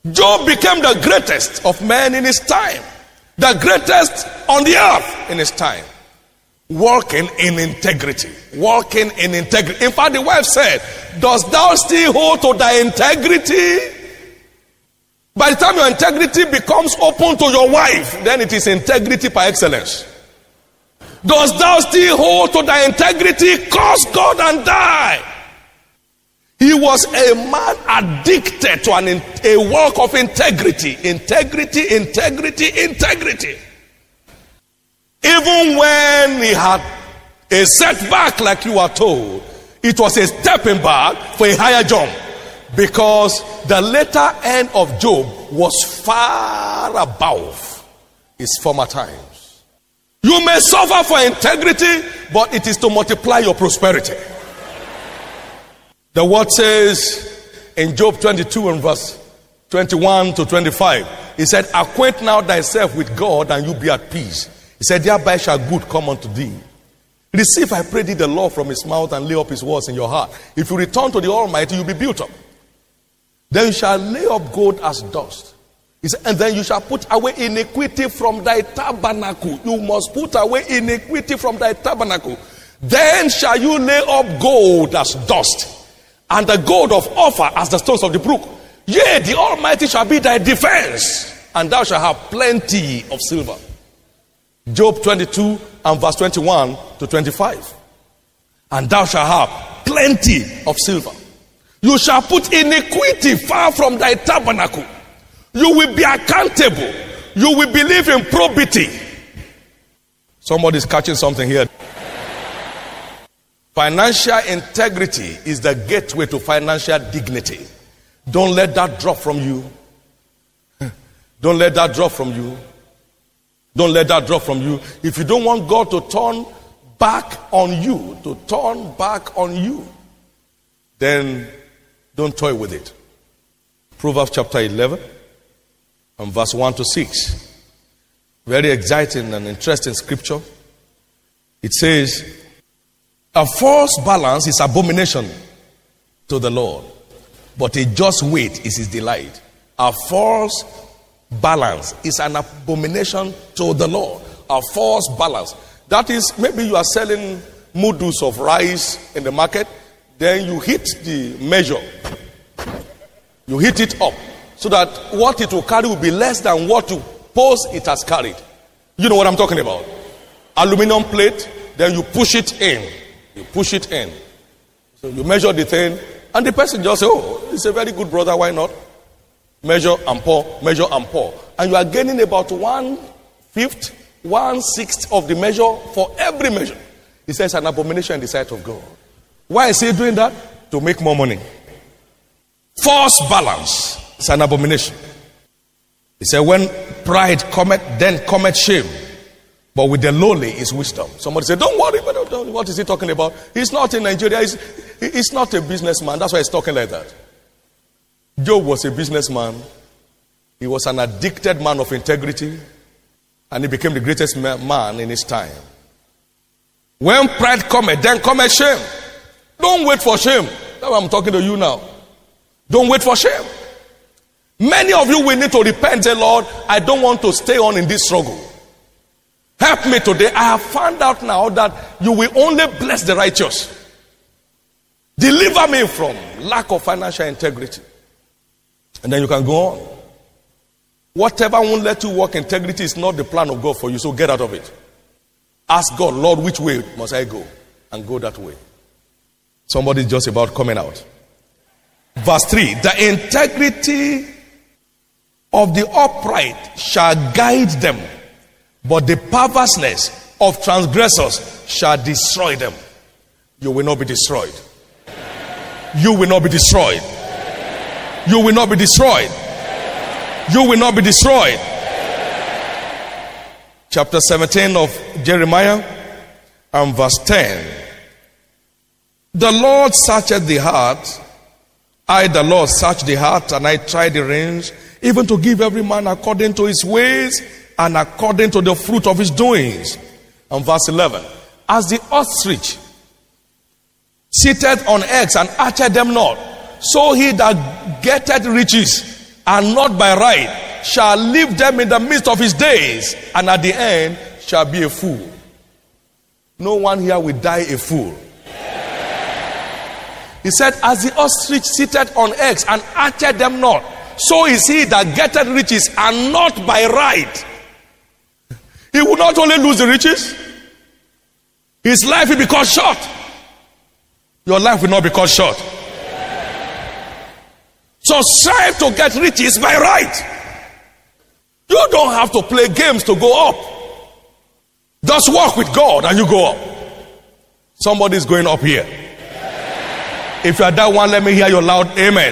Job became the greatest of men in his time. The greatest on the earth in his time. Walking in integrity. Walking in integrity. In fact, the wife said, dost thou still hold to thy integrity? By the time your integrity becomes open to your wife, then it is integrity par excellence. Dost thou still hold to thy integrity? Curse God and die. He was a man addicted to a walk of integrity. Integrity, integrity, integrity. Even when he had a setback, like you are told, it was a stepping back for a higher jump. Because the later end of Job was far above his former times. You may suffer for integrity, but it is to multiply your prosperity. The word says in Job 22 and verse 21 to 25, he said, acquaint now thyself with God and you be at peace. He said, thereby shall good come unto thee. Receive, I pray thee, the law from his mouth and lay up his words in your heart. If you return to the Almighty, you'll be built up. Then you shall lay up gold as dust. He said, and then you shall put away iniquity from thy tabernacle. You must put away iniquity from thy tabernacle. Then shall you lay up gold as dust, and the gold of Ophir as the stones of the brook. Yea, the Almighty shall be thy defense, and thou shalt have plenty of silver. Job 22 and verse 21 to 25. And thou shalt have plenty of silver. You shall put iniquity far from thy tabernacle. You will be accountable. You will believe in probity. Somebody's catching something here. Financial integrity is the gateway to financial dignity. Don't let that drop from you. Don't let that drop from you. Don't let that drop from you. If you don't want God to turn back on you, then don't toy with it. Proverbs chapter 11 and verse 1 to 6. Very exciting and interesting scripture. It says, a false balance is abomination to the Lord, but a just weight is his delight. A false balance is an abomination to the Lord. A false balance. That is, maybe you are selling moodus of rice in the market, then you hit the measure. You hit it up so that what it will carry will be less than what you suppose it has carried. You know what I'm talking about? Aluminum plate, then you push it in. You push it in. So you measure the thing, and the person just say, oh, he's a very good brother, why not? Measure and pour, measure and pour. And you are gaining about 1/5, 1/6 of the measure for every measure. He says an abomination in the sight of God. Why is he doing that? To make more money. False balance is an abomination. He said, when pride cometh, then cometh shame. But with the lowly is wisdom. Somebody said, don't worry, what is he talking about? He's not in Nigeria. He's not a businessman. That's why he's talking like that. Job was a businessman. He was an addicted man of integrity. And he became the greatest man in his time. When pride cometh, then cometh shame. Don't wait for shame. That's why I'm talking to you now. Don't wait for shame. Many of you will need to repent and say, Lord, I don't want to stay on in this struggle. Help me today. I have found out now that you will only bless the righteous. Deliver me from lack of financial integrity. And then you can go on. Whatever won't let you walk integrity is not the plan of God for you, so get out of it. Ask God, Lord, which way must I go? And go that way. Somebody's just about coming out. Verse 3, the integrity of the upright shall guide them, but the perverseness of transgressors shall destroy them. You will not be destroyed. You will not be destroyed. You will not be destroyed. You will not be destroyed. Chapter 17 of Jeremiah and verse 10. The Lord searcheth the heart. I, the Lord, search the heart, and I try the reins, even to give every man according to his ways and according to the fruit of his doings. And verse 11. As the ostrich sitteth on eggs and hatcheth them not, so he that getteth riches and not by right, shall leave them in the midst of his days, and at the end shall be a fool. No one here will die a fool. He said, as the ostrich sitteth on eggs and hatcheth them not, so is he that getteth riches and not by right. He will not only lose the riches, his life will be cut short. Your life will not be cut short. So strive to get riches by right. You don't have to play games to go up. Just walk with God and you go up. Somebody's going up here. If you are that one, let me hear your loud amen.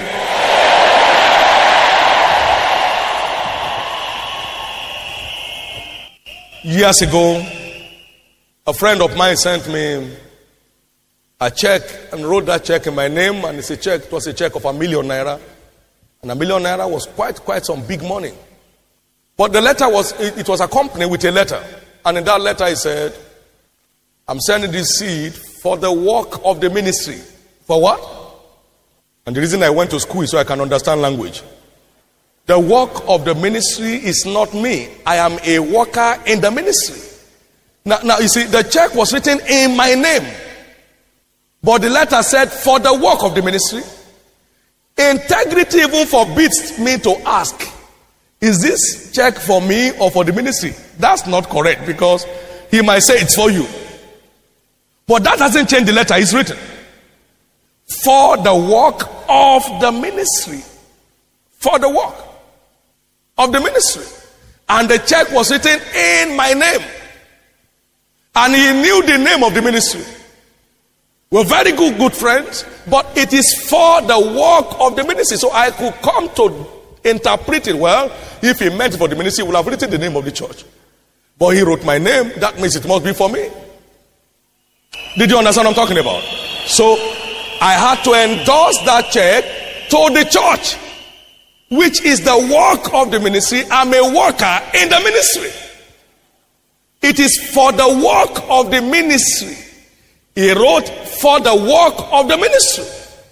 Years ago, a friend of mine sent me a check and wrote that check in my name, and it was a check of ₦1 million. And ₦1 million was quite some big money. But the letter was accompanied with a letter. And in that letter he said, I'm sending this seed for the work of the ministry. For what? And the reason I went to school is so I can understand language. The work of the ministry is not me. I am a worker in the ministry. Now you see, the check was written in my name. But the letter said, for the work of the ministry. Integrity even forbids me to ask, is this check for me or for the ministry? That's not correct, because he might say it's for you. But that doesn't change the letter. It's written for the work of the ministry. For the work of the ministry. And the check was written in my name. And he knew the name of the ministry. We're very good friends, but it is for the work of the ministry. So I could come to interpret it well. If he meant for the ministry, he would have written the name of the church. But he wrote my name, that means it must be for me. Did you understand what I'm talking about? So I had to endorse that check to the church, which is the work of the ministry. I'm a worker in the ministry. It is for the work of the ministry. He wrote for the work of the ministry.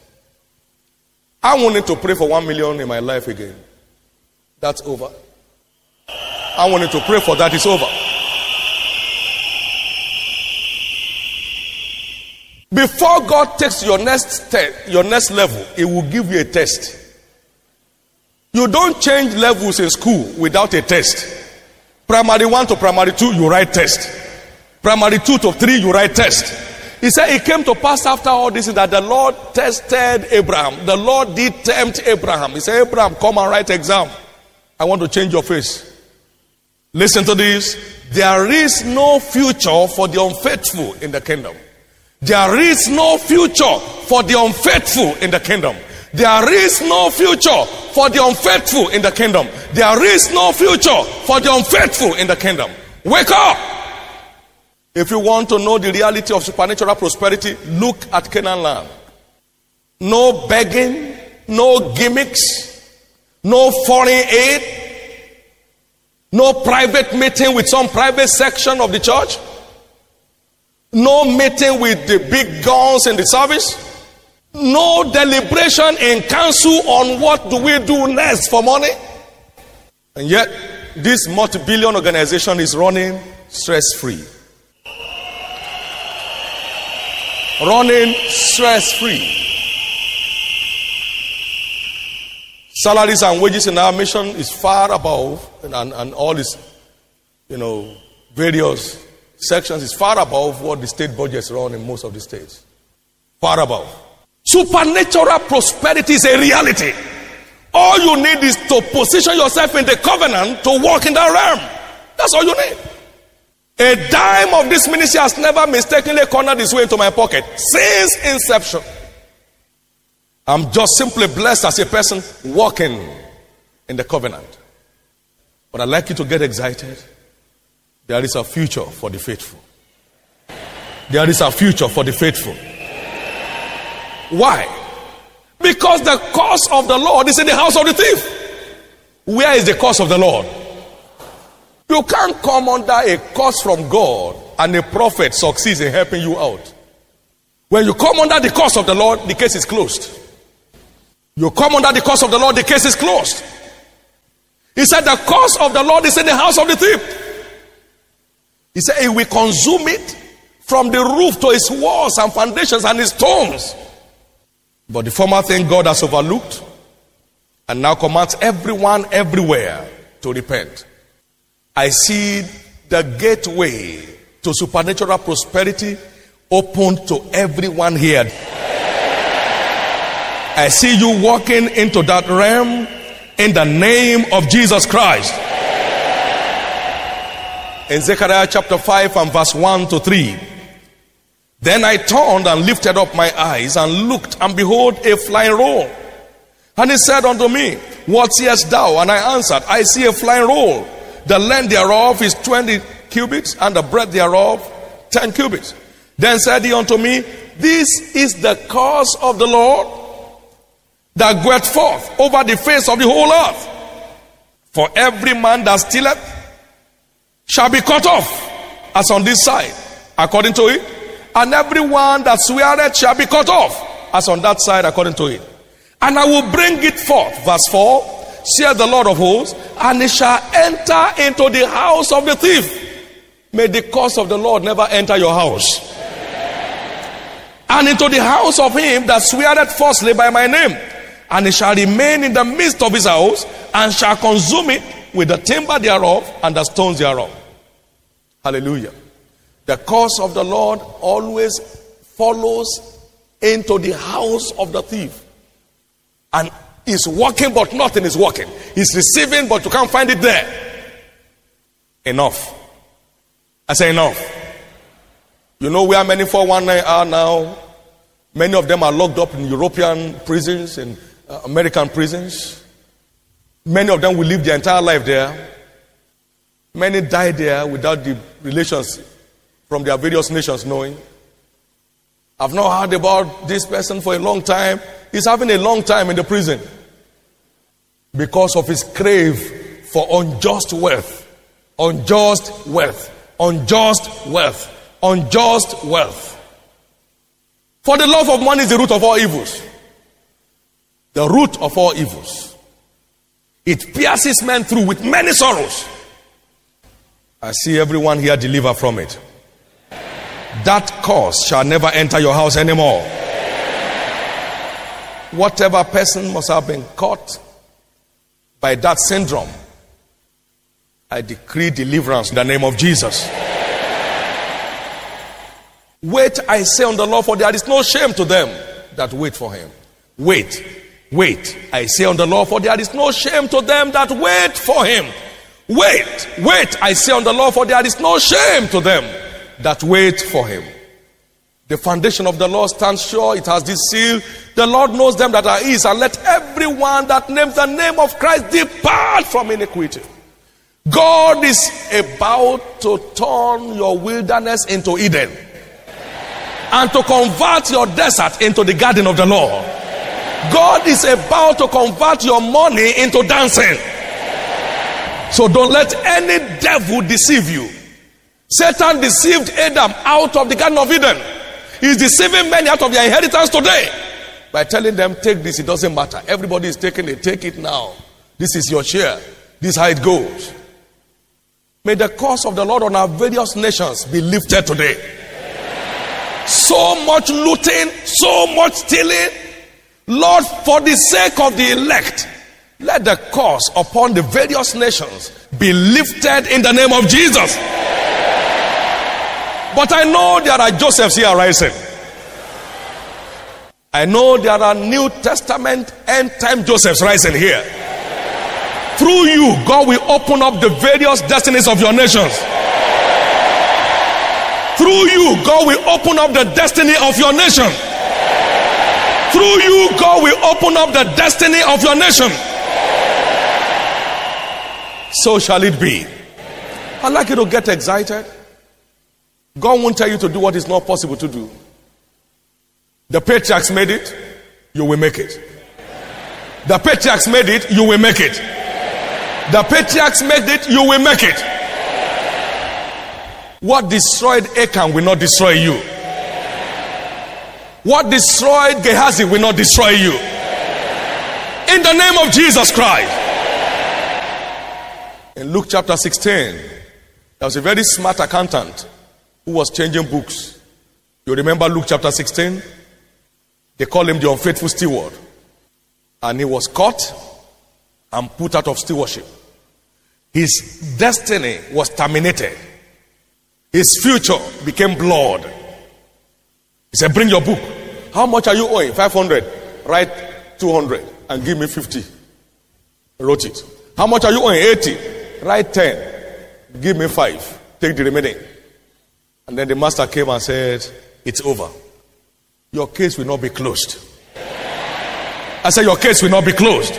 I wanted to pray for 1 million in my life again. That's over. I wanted to pray for that. It's over. Before God takes your next level, He will give you a test. You don't change levels in school without a test. Primary 1 to primary 2, you write test. Primary 2 to 3, you write test. He said it came to pass after all this that the Lord tested Abraham. The Lord did tempt Abraham. He said, Abraham, come and write exam. I want to change your face. Listen to this. There is no future for the unfaithful in the kingdom. There is no future for the unfaithful in the kingdom. There is no future for the unfaithful in the kingdom. There is no future for the unfaithful in the kingdom. Wake up! If you want to know the reality of supernatural prosperity, look at Canaan land. No begging, no gimmicks, no foreign aid, no private meeting with some private section of the church, no meeting with the big guns in the service, no deliberation in council on what do we do next for money. And yet, this multi-billion organization is running stress-free. Running stress-free. Salaries and wages in our mission is far above, and all this, various sections is far above what the state budgets run in most of the states. Far above. Supernatural prosperity is a reality. All you need is to position yourself in the covenant to walk in that realm. That's all you need. A dime of this ministry has never mistakenly cornered its way into my pocket since inception. I'm just simply blessed as a person walking in the covenant. But I'd like you to get excited. There is a future for the faithful. There is a future for the faithful. Why? Because the curse of the Lord is in the house of the thief. Where is the curse of the Lord? You can't come under a curse from God and a prophet succeeds in helping you out. When you come under the curse of the Lord, the case is closed. You come under the curse of the Lord, the case is closed. He said the curse of the Lord is in the house of the thief. He said he will consume it from the roof to its walls and foundations and its stones. But the former thing God has overlooked and now commands everyone everywhere to repent. I see the gateway to supernatural prosperity opened to everyone here. I see you walking into that realm in the name of Jesus Christ. In Zechariah chapter 5 and verse 1 to 3. Then I turned and lifted up my eyes and looked, and behold, a flying roll. And he said unto me, what seest thou? And I answered, I see a flying roll. The length thereof is 20 cubits, and the breadth thereof 10 cubits. Then said he unto me, this is the curse of the Lord that goeth forth over the face of the whole earth. For every man that stealeth shall be cut off, as on this side, according to it. And every one that sweareth shall be cut off, as on that side, according to it. And I will bring it forth, verse 4, saith the Lord of hosts, and it shall enter into the house of the thief. May the curse of the Lord never enter your house. And into the house of him that sweareth falsely by my name. And it shall remain in the midst of his house, and shall consume it with the timber thereof and the stones thereof. Hallelujah. The curse of the Lord always follows into the house of the thief. And he's working, but nothing is working. He's receiving, but you can't find it there. Enough. I say enough. You know where many 419 are now? Many of them are locked up in European prisons and American prisons. Many of them will live their entire life there. Many die there without the relations from their various nations knowing. I've not heard about this person for a long time. He's having a long time in the prison because of his crave for unjust wealth. Unjust wealth. Unjust wealth. Unjust wealth. For the love of money is the root of all evils. The root of all evils. It pierces men through with many sorrows. I see everyone here deliver from it. That curse shall never enter your house anymore. Whatever person must have been caught by that syndrome, I decree deliverance in the name of Jesus. Wait, I say on the Lord, for there is no shame to them that wait for him. Wait, wait, I say on the Lord, for there is no shame to them that wait for him. Wait, wait, I say on the Lord, for there is no shame to them that wait for him. The foundation of the Lord stands sure. It has this seal. The Lord knows them that are his, and let everyone that names the name of Christ depart from iniquity. God is about to turn your wilderness into Eden and to convert your desert into the garden of the Lord. God is about to convert your money into dancing. So don't let any devil deceive you. Satan deceived Adam out of the Garden of Eden. He's deceiving many out of their inheritance today by telling them, take this, it doesn't matter. Everybody is taking it, take it now. This is your share. This is how it goes. May the curse of the Lord on our various nations be lifted today. So much looting, so much stealing. Lord, for the sake of the elect, let the curse upon the various nations be lifted in the name of Jesus. But I know there are Josephs here rising. I know there are New Testament end time Josephs rising here. Through you, God will open up the various destinies of your nations. Through you, God will open up the destiny of your nation. Through you, God will open up the destiny of your nation. So shall it be. I'd like you to get excited. God won't tell you to do what is not possible to do. The patriarchs made it, you will make it. The patriarchs made it, you will make it. The patriarchs made it, you will make it. What destroyed Achan will not destroy you. What destroyed Gehazi will not destroy you. In the name of Jesus Christ. In Luke chapter 16, there was a very smart accountant who was changing books. You remember Luke chapter 16? They call him the unfaithful steward. And he was caught and put out of stewardship. His destiny was terminated. His future became blurred. He said, bring your book. How much are you owing? 500. Write 200 and give me 50. Wrote it. How much are you owing? 80. Write 10. Give me 5. Take the remaining. And then the master came and said, it's over. Your case will not be closed. I said, your case will not be closed.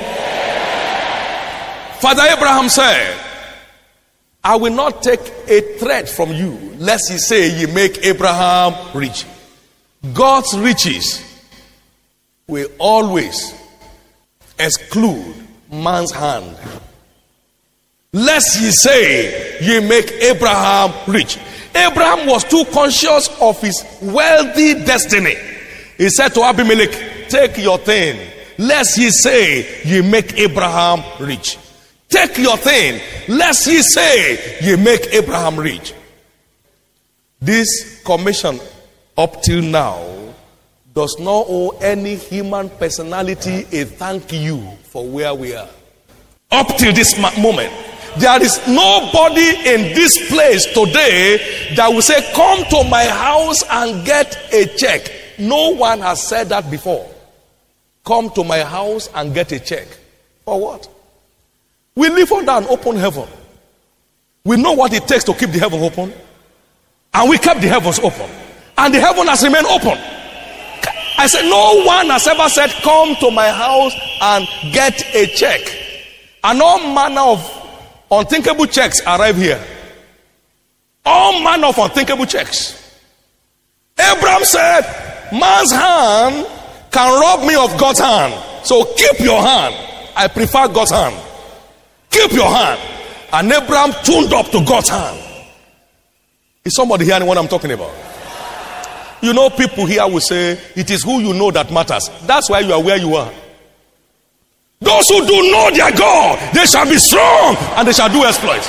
Father Abraham said, I will not take a thread from you, lest ye say ye make Abraham rich. God's riches will always exclude man's hand. Lest ye say ye make Abraham rich. Abraham was too conscious of his wealthy destiny. He said to Abimelech, take your thing, lest ye say ye make Abraham rich. Take your thing, lest ye say ye make Abraham rich. This commission up till now does not owe any human personality a thank you for where we are. Up till this moment, there is nobody in this place today that will say, come to my house and get a check. No one has said that before. Come to my house and get a check. For what? We live under an open heaven. We know what it takes to keep the heaven open. And we kept the heavens open. And the heaven has remained open. I said, no one has ever said, come to my house and get a check. And all manner of unthinkable checks arrive here. All manner of unthinkable checks. Abraham said, man's hand can rob me of God's hand. So keep your hand. I prefer God's hand. Keep your hand. And Abraham tuned up to God's hand. Is somebody hearing what I'm talking about? You know, people here will say, it is who you know that matters. That's why you are where you are. Those who do know their God, they shall be strong and they shall do exploits.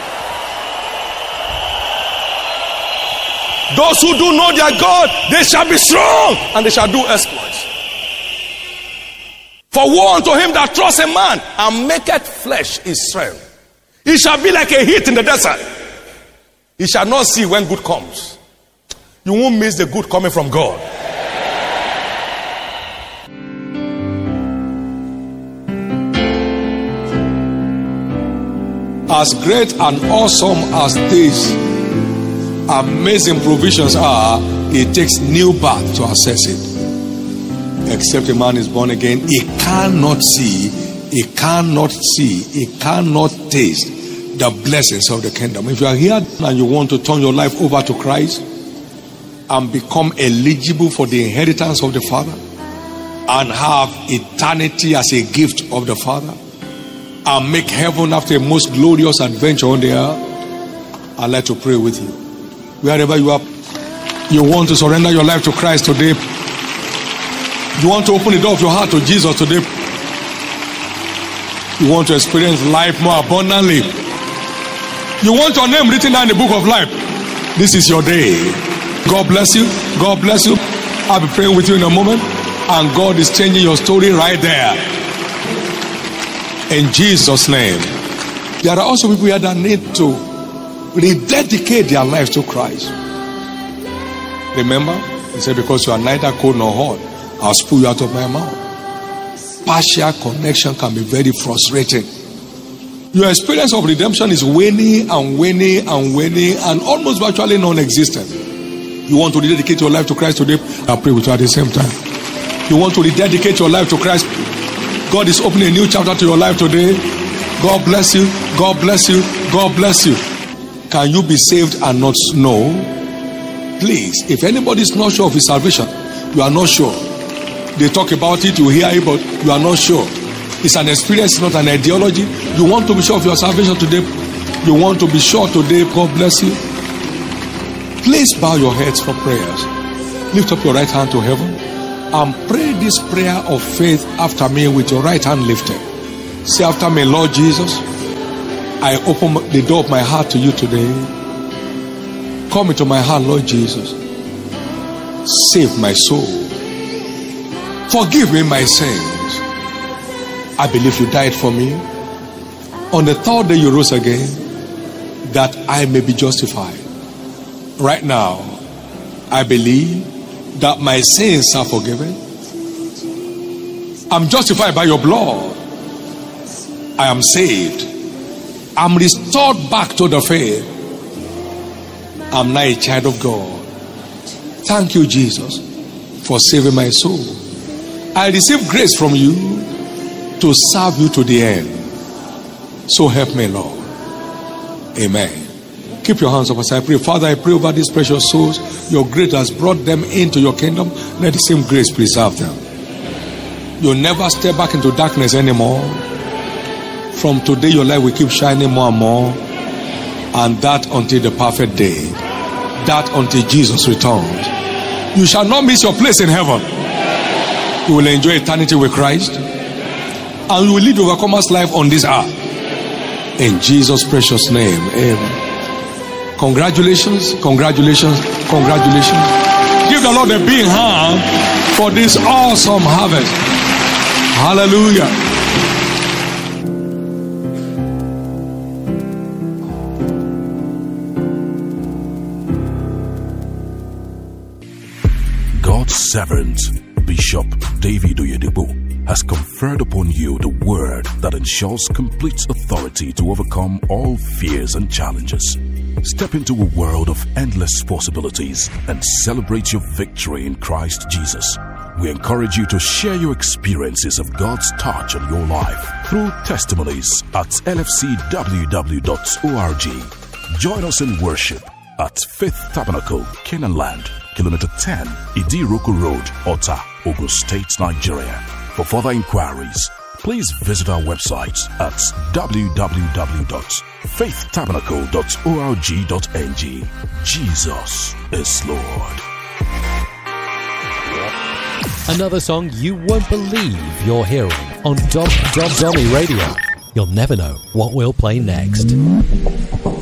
Those who do know their God, they shall be strong and they shall do exploits. For woe unto him that trusts a man and maketh flesh his strength. He shall be like a heat in the desert. He shall not see when good comes. You won't miss the good coming from God. As great and awesome as these amazing provisions are, it takes new birth to access it. Except a man is born again, he cannot see, he cannot taste the blessings of the kingdom. If you are here and you want to turn your life over to Christ and become eligible for the inheritance of the Father and have eternity as a gift of the Father and make heaven after a most glorious adventure on the earth, I'd like to pray with you. Wherever you are, you want to surrender your life to Christ today. You want to open the door of your heart to Jesus today. You want to experience life more abundantly. You want your name written down in the book of life. This is your day. God bless you. God bless you. I'll be praying with you in a moment. And God is changing your story right there. In Jesus' name. There are also people here that need to rededicate their lives to Christ. Remember, he said, because you are neither cold nor hot, I'll spew you out of my mouth. Partial connection can be very frustrating. Your experience of redemption is waning and waning and waning and almost virtually non-existent. You want to rededicate your life to Christ today? I'll pray with you at the same time. You want to rededicate your life to Christ? God is opening a new chapter to your life today. God bless you. God bless you. God bless you. Can you be saved and not know? Please, if anybody is not sure of his salvation, you are not sure. They talk about it, you hear it, but you are not sure. It's an experience, it's not an ideology. You want to be sure of your salvation today. You want to be sure today. God bless you. Please bow your heads for prayers. Lift up your right hand to heaven and pray this prayer of faith after me with your right hand lifted. Say after me, Lord Jesus, I open the door of my heart to you today. Come into my heart, Lord Jesus. Save my soul. Forgive me my sins. I believe you died for me. On the third day you rose again, that I may be justified. Right now, I believe that my sins are forgiven. I'm justified by your blood. I am saved. I'm restored back to the faith. I'm now a child of God. Thank you, Jesus, for saving my soul. I receive grace from you to serve you to the end. So help me, Lord. Amen. Keep your hands up as I pray. Father, I pray over these precious souls. Your grace has brought them into your kingdom. Let the same grace preserve them. You'll never step back into darkness anymore. From today, your light will keep shining more and more. And that until the perfect day. That until Jesus returns. You shall not miss your place in heaven. You will enjoy eternity with Christ. And you will live the overcomer's life on this earth. In Jesus' precious name. Amen. Congratulations, congratulations, congratulations. Give the Lord a big hand for this awesome harvest. Hallelujah. God's servant, Bishop David Oyedepo, has conferred upon you the word that ensures complete authority to overcome all fears and challenges. Step into a world of endless possibilities and celebrate your victory in Christ Jesus. We encourage you to share your experiences of God's touch on your life through testimonies at lfcww.org. Join us in worship at Faith Tabernacle, Canaan Land, Kilometer 10, Idiroko Road, Ota, Ogun State, Nigeria. For further inquiries, please visit our website at www.faithtabernacle.org.ng. Jesus is Lord. Another song you won't believe you're hearing on Dom Zombie Radio. You'll never know what we'll play next.